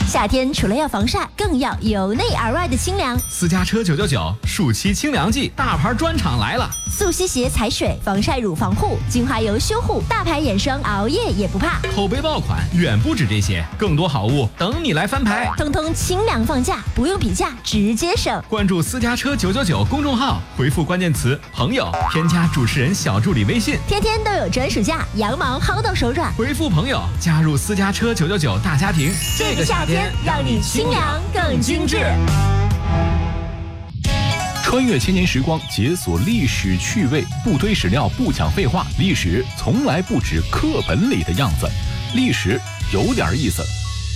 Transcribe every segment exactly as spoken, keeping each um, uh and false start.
夏天除了要防晒，更要由内而外的清凉。 私家车九九九暑期清凉季，大牌专场来了！ 速吸鞋踩水，防晒乳防护，精华油修护，大牌眼霜熬夜也不怕。 口碑爆款远不止这些，更多好物等你来翻牌。 通通清凉放假，不用比价，直接省。 关注私家车九九九公众号，回复关键词朋友，添加主持人小助理微信， 天天都有专属价，羊毛薅到手软。 回复朋友，加入私家车九九九大家庭。 这个夏天让你清凉更精致。 穿越千年时光，解锁历史趣味，不堆史料，不讲废话，历史从来不止课本里的样子，历史有点意思。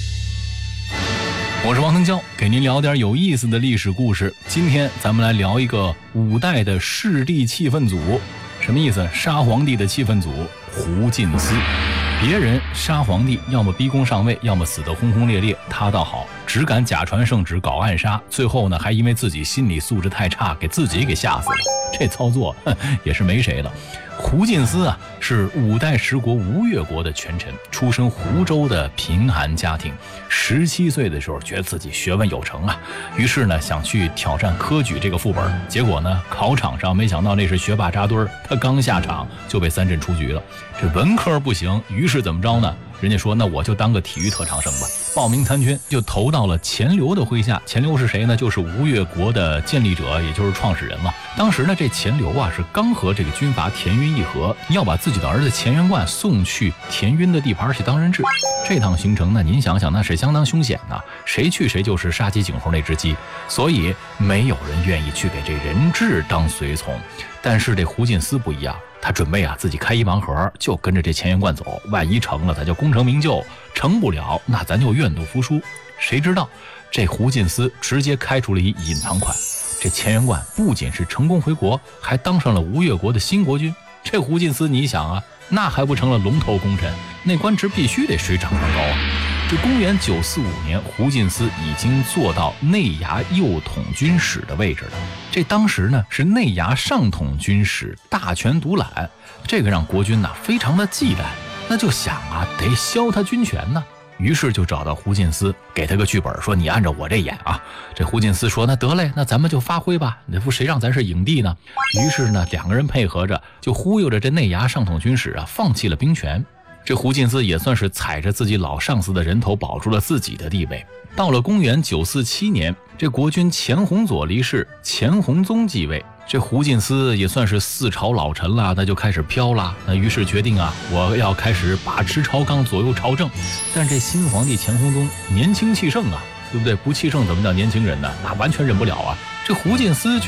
我是王腾蛟，给您聊点有意思的历史故事。今天咱们来聊一个五代的势力气氛组。什么意思？杀皇帝的气氛组胡进思。别人杀皇帝，要么逼宫上位，要么死得轰轰烈烈，他倒好，只敢假传圣旨，搞暗杀，最后呢还因为自己心理素质太差，给自己给吓死了。这操作哼也是没谁了。胡进思啊，是五代十国吴越国的权臣，出身湖州的贫寒家庭。十七岁的时候，觉得自己学问有成啊，于是呢想去挑战科举这个副本。结果呢，考场上没想到那是学霸扎堆儿，他刚下场就被三振出局了。这文科不行，于是怎么着呢？人家说那我就当个体育特长生吧，报名参军，就投到了钱镠的麾下。钱镠是谁呢？就是吴越国的建立者，也就是创始人了。当时呢，这钱镠啊是刚和这个军阀田晕议和，要把自己的儿子钱元贯送去田晕的地盘去当人质。这趟行程呢，您想想那是相当凶险呐，谁去谁就是杀鸡儆猴那只鸡，所以没有人愿意去给这人质当随从。但是这胡进思不一样，他准备啊自己开一盲盒，就跟着这钱元贯走，万一成了他就功成名就，成不了那咱就愿赌服输。谁知道这胡进思直接开出了一隐藏款，这钱元贯不仅是成功回国，还当上了吴越国的新国君。这胡进思你想啊，那还不成了龙头功臣，那官职必须得水涨船高啊。这公元九四五年，胡进思已经做到内衙右统军使的位置了。这当时呢是内衙上统军使，大权独揽，这个让国君呢非常的忌惮，那就想啊得削他军权呢。于是就找到胡进思，给他个剧本，说你按照我这演啊。这胡进思说那得嘞，那咱们就发挥吧，那不谁让咱是影帝呢？于是呢两个人配合着，就忽悠着这内衙上统军使啊放弃了兵权。这胡进思也算是踩着自己老上司的人头保住了自己的地位。到了公元九四七年，这国君钱弘佐离世，钱弘宗继位。这胡进思也算是四朝老臣了，那就开始飘了。那于是决定啊，我要开始把持朝纲，左右朝政。但这新皇帝钱弘宗年轻气盛啊，对不对？不气盛怎么叫年轻人呢？那完全忍不了啊。这胡进思